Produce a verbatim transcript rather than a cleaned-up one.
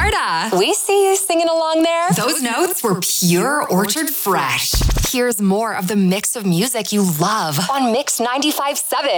Florida. We see you singing along there. Those notes were pure orchard fresh. Here's more of the mix of music you love on Mix ninety-five point seven.